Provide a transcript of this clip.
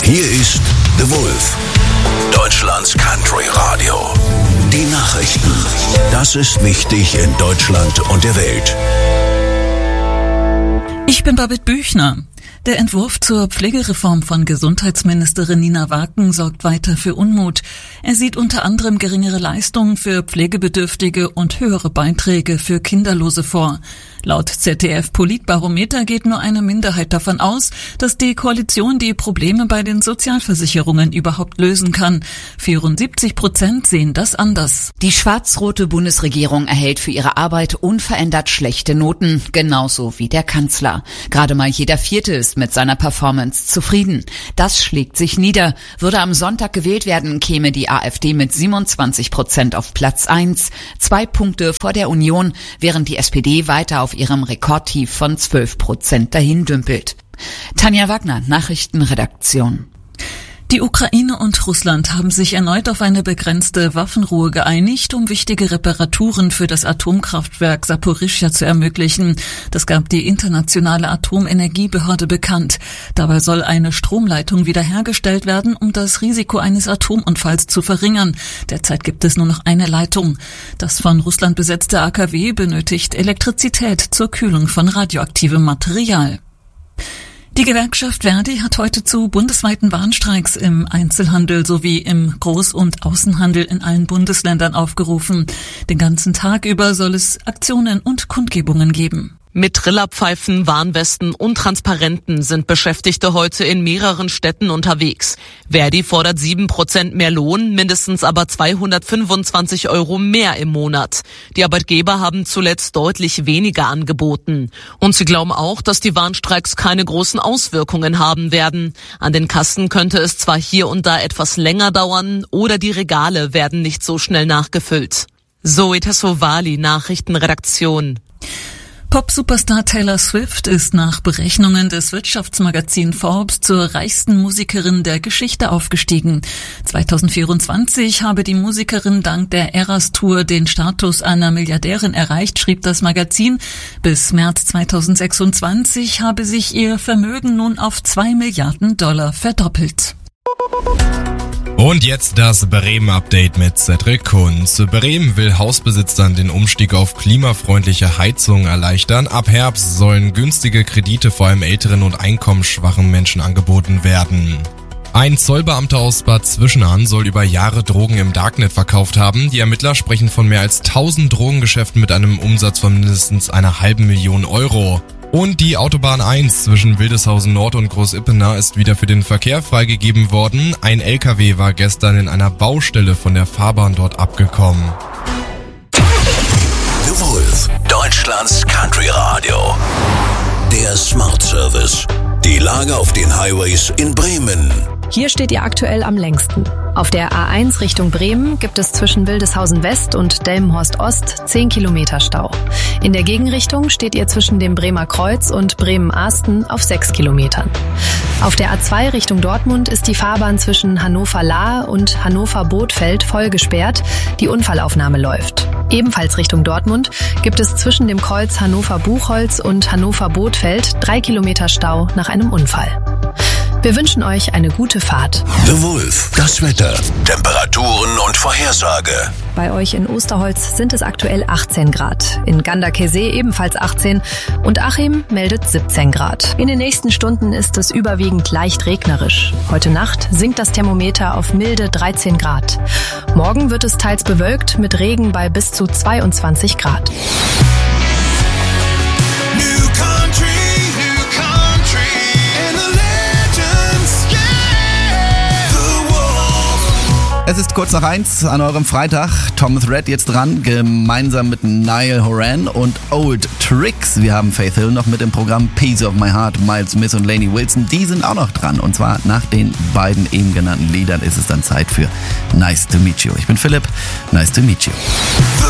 Hier ist The Wolf, Deutschlands Country Radio. Die Nachrichten. Das ist wichtig in Deutschland und der Welt. Ich bin Babette Büchner. Der Entwurf zur Pflegereform von Gesundheitsministerin Nina Waken sorgt weiter für Unmut. Er sieht unter anderem geringere Leistungen für Pflegebedürftige und höhere Beiträge für Kinderlose vor. Laut ZDF-Politbarometer geht nur eine Minderheit davon aus, dass die Koalition die Probleme bei den Sozialversicherungen überhaupt lösen kann. 74% sehen das anders. Die schwarz-rote Bundesregierung erhält für ihre Arbeit unverändert schlechte Noten, genauso wie der Kanzler. Gerade mal jeder Vierte ist mit seiner Performance zufrieden. Das schlägt sich nieder. Würde am Sonntag gewählt werden, käme die AfD mit 27% auf Platz 1, 2 Punkte vor der Union, während die SPD weiter auf ihrem Rekordtief von 12% dahin dümpelt. Tanja Wagner, Nachrichtenredaktion. Die Ukraine und Russland haben sich erneut auf eine begrenzte Waffenruhe geeinigt, um wichtige Reparaturen für das Atomkraftwerk Saporischschja zu ermöglichen. Das gab die internationale Atomenergiebehörde bekannt. Dabei soll eine Stromleitung wiederhergestellt werden, um das Risiko eines Atomunfalls zu verringern. Derzeit gibt es nur noch eine Leitung. Das von Russland besetzte AKW benötigt Elektrizität zur Kühlung von radioaktivem Material. Die Gewerkschaft Verdi hat heute zu bundesweiten Warnstreiks im Einzelhandel sowie im Groß- und Außenhandel in allen Bundesländern aufgerufen. Den ganzen Tag über soll es Aktionen und Kundgebungen geben. Mit Trillerpfeifen, Warnwesten und Transparenten sind Beschäftigte heute in mehreren Städten unterwegs. Verdi fordert 7% mehr Lohn, mindestens aber 225 € mehr im Monat. Die Arbeitgeber haben zuletzt deutlich weniger angeboten. Und sie glauben auch, dass die Warnstreiks keine großen Auswirkungen haben werden. An den Kassen könnte es zwar hier und da etwas länger dauern oder die Regale werden nicht so schnell nachgefüllt. Zoe Tassovali, Nachrichtenredaktion. Pop-Superstar Taylor Swift ist nach Berechnungen des Wirtschaftsmagazin Forbes zur reichsten Musikerin der Geschichte aufgestiegen. 2024 habe die Musikerin dank der Eras Tour den Status einer Milliardärin erreicht, schrieb das Magazin. Bis März 2026 habe sich ihr Vermögen nun auf $2 Milliarden verdoppelt. Und jetzt das Bremen-Update mit Cedric Kunz. Bremen will Hausbesitzern den Umstieg auf klimafreundliche Heizung erleichtern. Ab Herbst sollen günstige Kredite vor allem älteren und einkommensschwachen Menschen angeboten werden. Ein Zollbeamter aus Bad Zwischenahn soll über Jahre Drogen im Darknet verkauft haben. Die Ermittler sprechen von mehr als 1000 Drogengeschäften mit einem Umsatz von mindestens einer €500.000. Und die Autobahn 1 zwischen Wildeshausen Nord und Großippenau ist wieder für den Verkehr freigegeben worden. Ein LKW war gestern in einer Baustelle von der Fahrbahn dort abgekommen. The Wolf, Deutschlands Country Radio. Der Smart Service. Die Lage auf den Highways in Bremen. Hier steht ihr aktuell am längsten. Auf der A1 Richtung Bremen gibt es zwischen Wildeshausen West und Delmenhorst Ost 10 Kilometer Stau. In der Gegenrichtung steht ihr zwischen dem Bremer Kreuz und Bremen-Ahsten auf 6 Kilometern. Auf der A2 Richtung Dortmund ist die Fahrbahn zwischen Hannover-Lahe und Hannover-Bothfeld voll gesperrt. Die Unfallaufnahme läuft. Ebenfalls Richtung Dortmund gibt es zwischen dem Kreuz Hannover-Buchholz und Hannover-Bothfeld 3 Kilometer Stau nach einem Unfall. Wir wünschen euch eine gute Fahrt. The Wolf, das Wetter, Temperaturen und Vorhersage. Bei euch in Osterholz sind es aktuell 18 Grad. In Ganderkesee ebenfalls 18 und Achim meldet 17 Grad. In den nächsten Stunden ist es überwiegend leicht regnerisch. Heute Nacht sinkt das Thermometer auf milde 13 Grad. Morgen wird es teils bewölkt mit Regen bei bis zu 22 Grad. Es ist kurz nach 1 an eurem Freitag. Tom Thread jetzt dran, gemeinsam mit Niall Horan und Old Tricks. Wir haben Faith Hill noch mit im Programm. Piece of My Heart, Miles Smith und Lainey Wilson, die sind auch noch dran. Und zwar nach den beiden eben genannten Liedern ist es dann Zeit für Nice to Meet You. Ich bin Philipp, nice to meet you.